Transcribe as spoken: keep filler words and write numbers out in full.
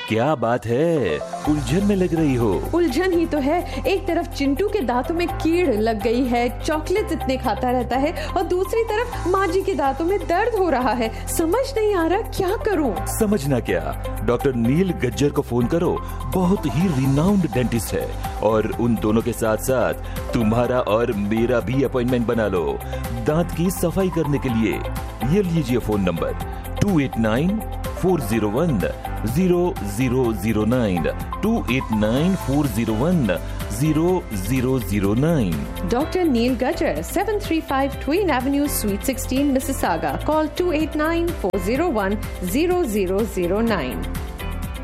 क्या बात है, उलझन में लग रही हो? उलझन ही तो है। एक तरफ चिंटू के दांतों में कीड़ लग गई है, चॉकलेट इतने खाता रहता है, और दूसरी तरफ माँ जी के दांतों में दर्द हो रहा है। समझ नहीं आ रहा क्या करूं। समझना क्या, डॉक्टर नील गज्जर को फोन करो। बहुत ही रिनाउंड डेंटिस्ट है और उन दोनों के साथ साथ तुम्हारा और मेरा भी अपॉइंटमेंट बना लो दांत की सफाई करने के लिए। ये लीजिए phone number two eight nine four zero one zero zero zero nine, to eight nine four zero one zero zero zero nine. Doctor nil Gajjar, seven three five Twin Avenue, Suite sixteen, Mississauga. Call two eight nine four zero one zero zero zero nine.